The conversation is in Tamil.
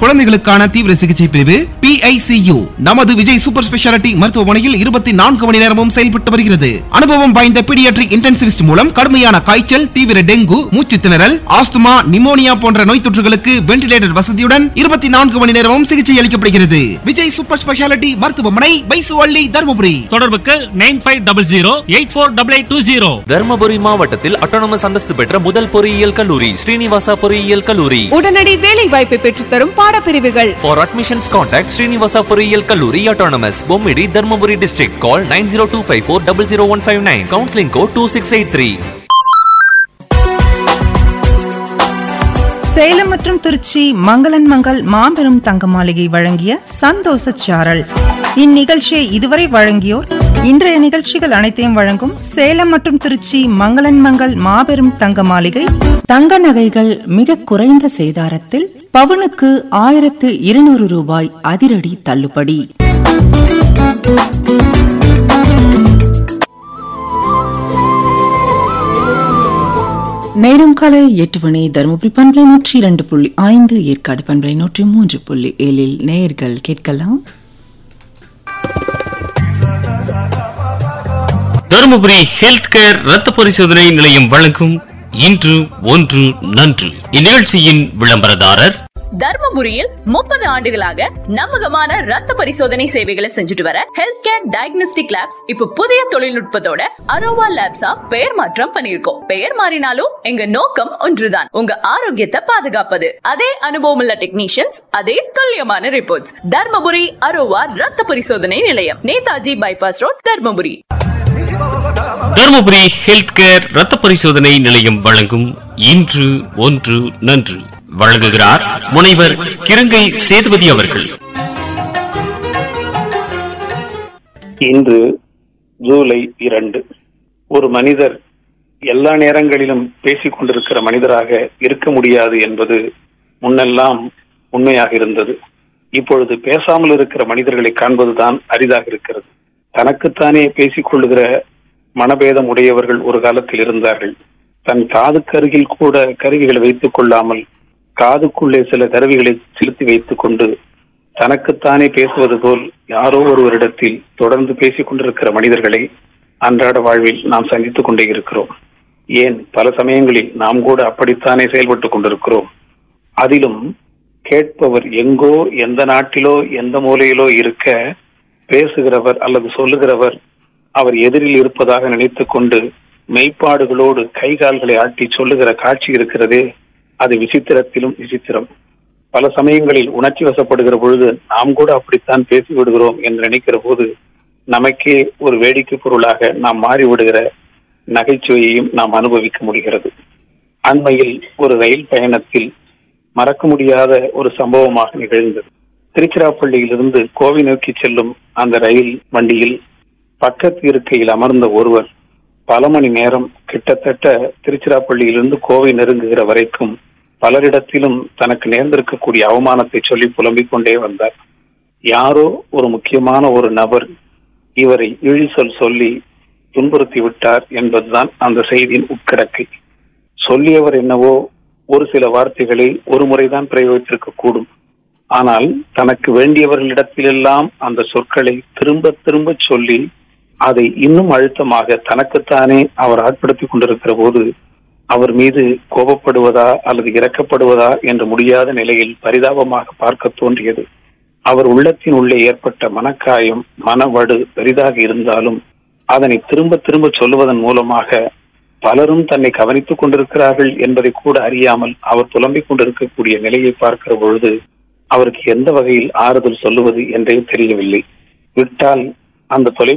குழந்தைகளுக்கான தீவிர சிகிச்சை பிரிவு PICU நமது விஜய் சூப்பர் ஸ்பெஷாலிட்டி மருத்துவமனையில் 24 மணி நேரமும் செயல்பட்டு வருகிறது. அனுபவம் வாய்ந்த பீடியாட்ரிக் இன்டென்சிவிஸ்ட் மூலம் கடுமையான காய்ச்சல், தீவிர டெங்கு, மூச்சு திணறல், ஆஸ்துமா, நிமோனியா போன்ற நோய் தொற்றுகளுக்கு வென்டிலேட்டர் வசதியுடன் 24 மணி நேரமும் சிகிச்சை அளிக்கப்படுகிறது. விஜய் சூப்பர் ஸ்பெஷாலிட்டி மருத்துவமனை, பைசுவள்ளி, தர்மபுரி. தொடர்புக்கு 9500848820. தர்மபுரி மாவட்டத்தில் அட்டானமஸ் அந்தஸ்து பெற்ற முதல் பொறியியல் கல்லூரி ஸ்ரீனிவாசா பொறியியல் கல்லூரி. உடனடி வேலை வாய்ப்பை பெற்றுத்தரும் பாடப்பிரிவுகள். For admissions contact Srinivasa பொறியியல் கல்லூரி autonomous Bommidi Dharmapuri district. Call 9025400159. Counseling code 2683. Salem மற்றும் திருச்சி மங்களன் மங்கள் மாபெரும் தங்க மாளிகை வழங்கிய சந்தோஷ சாரல். இந்நிகழ்ச்சியை இதுவரை வழங்கியோர் இன்றைய நிகழ்ச்சிகள் அனைத்தையும் வழங்கும் சேலம் மற்றும் திருச்சி மங்களன் மங்கள் மாபெரும் தங்க மாளிகை. தங்க நகைகள் மிக குறைந்த சேதாரத்தில் பவுனுக்கு 1200 ரூபாய் அதிரடி தள்ளுபடி. நேரம் காலை 8 மணி. தருமபுரி பண்பலை 102.5, ஏற்காடு பண்பலை 103.7 நேயர்கள் கேட்கலாம். தருமபுரி ஹெல்த் கேர் ரத்த பரிசோதனை நிலையம் வழங்கும் இன்று ஒன்று நன்று. இந்நிகழ்ச்சியின் விளம்பரதாரர் தர்மபுரியில் 30 ஆண்டுகளாக நம்பகமான ரத்த பரிசோதனை சேவைகளை செஞ்சுட்டு வர ஹெல்த் கேர் டயக்னோஸ்டிக் லேப்ஸ் இப்ப புதிய தொழில்நுட்பத்தோட அரோவா லேப்ஸா பெயர் மாற்றம் பண்ணிருக்கோம். பெயர் மாறினாலும் எங்க நோக்கம் ஒன்றுதான், உங்க ஆரோக்கியத்தை பாதுகாப்பது. அதே அனுபவம் உள்ள டெக்னீஷியன்ஸ், அதே துல்லியமான ரிப்போர்ட்ஸ். தர்மபுரி அரோவா ரத்த பரிசோதனை நிலையம், Netaji bypass road, Dharmapuri. Dharmapuri health care ரத்த பரிசோதனை நிலையம் வழங்கும் இன்று ஒன்று நன்று. வழங்குகிறார் முனைவர் கிருங்கை சேதுபதி அவர்கள். இன்று ஜூலை 2. ஒரு மனிதர் எல்லா நேரங்களிலும் பேசிக் கொண்டிருக்கிற மனிதராக இருக்க முடியாது என்பது முன்னெல்லாம் உண்மையாக இருந்தது. இப்பொழுது பேசாமல் இருக்கிற மனிதர்களை காண்பதுதான் அரிதாக இருக்கிறது. தனக்குத்தானே பேசிக் கொள்ளுகிற மனபேதம் உடையவர்கள் ஒரு காலத்தில் இருந்தார்கள். தன் காதுக்கு அருகில் கூட கருவிகளை வைத்துக் கொள்ளாமல் காதுக்குள்ளே சில கருவிகளை செலுத்தி வைத்துக் கொண்டு தனக்குத்தானே பேசுவது போல் யாரோ ஒருவரிடத்தில் தொடர்ந்து பேசிக் கொண்டிருக்கிற மனிதர்களை அன்றாட வாழ்வில் நாம் சந்தித்துக் கொண்டே இருக்கிறோம். ஏன் பல சமயங்களில் நாம் கூட அப்படித்தானே செயல்பட்டுக் கொண்டிருக்கிறோம். அதிலும் கேட்பவர் எங்கோ, எந்த நாட்டிலோ, எந்த மூலையிலோ இருக்க பேசுகிறவர் அல்லது சொல்லுகிறவர் அவர் எதிரில் இருப்பதாக நினைத்துக் கொண்டு மெய்ப்பாடுகளோடு கைகால்களை ஆட்டி சொல்லுகிற காட்சி இருக்கிறதே, அது விசித்திரத்திலும் விசித்திரம். பல சமயங்களில் உணர்ச்சி வசப்படுகிற பொழுது நாம் கூட அப்படித்தான் பேசிவிடுகிறோம் என்று நினைக்கிற போது நமக்கே ஒரு வேடிக்கை பொருளாக நாம் மாறிவிடுகிற நகைச்சுவையையும் நாம் அனுபவிக்க முடிகிறது. அண்மையில் ஒரு ரயில் பயணத்தில் மறக்க முடியாத ஒரு சம்பவமாக நிகழ்ந்தது. திருச்சிராப்பள்ளியிலிருந்து கோவை நோக்கி செல்லும் அந்த ரயில் வண்டியில் பக்கத்து இருக்கையில் அமர்ந்த ஒருவர் பல மணி நேரம், கிட்டத்தட்ட திருச்சிராப்பள்ளியிலிருந்து கோவை நெருங்குகிற வரைக்கும் பலரிடத்திலும் தனக்கு நேர்ந்திருக்கக்கூடிய அவமானத்தை சொல்லி புலம்பிக் கொண்டே வந்தார். யாரோ ஒரு முக்கியமான ஒரு நபர் இவரை இழி சொல்லி துன்புறுத்தி விட்டார் என்பதுதான் அந்த செய்தியின் உட்கிடக்கை. சொல்லியவர் என்னவோ ஒரு சில வார்த்தைகளை ஒரு முறைதான் பிரயோகித்திருக்க கூடும். ஆனால் தனக்கு வேண்டியவர்களிடத்திலெல்லாம் அந்த சொற்களை திரும்ப திரும்ப சொல்லி அதை இன்னும் அழுத்தமாக தனக்குத்தானே அவர் ஆட்படுத்திக் கொண்டிருக்கிற போது அவர் மீது கோபப்படுவதா அல்லது இரக்கப்படுவதா என்று முடியாத நிலையில் பரிதாபமாக பார்க்க தோன்றியது. அவர் உள்ளத்தின் உள்ளே ஏற்பட்ட மனக்காயம், மனவடு பெரிதாக இருந்தாலும் அதனை திரும்ப திரும்ப சொல்லுவதன் மூலமாக பலரும் தன்னை கவனித்துக் கொண்டிருக்கிறார்கள் என்பதை கூட அறியாமல் அவர் புலம்பிக் கொண்டிருக்கக்கூடிய நிலையை பார்க்கிற பொழுது அவருக்கு எந்த வகையில் ஆறுதல் சொல்லுவது என்றே தெரியவில்லை. விட்டால் அந்த